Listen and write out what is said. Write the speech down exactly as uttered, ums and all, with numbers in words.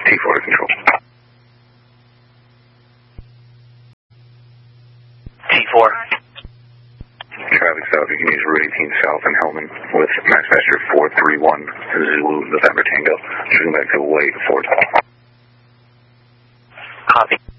T four to control. T four. Traffic south, you can use Route eighteen south in Hellman with Max Master four three one Zulu November Tango. Shooting back to White Ford. Copy.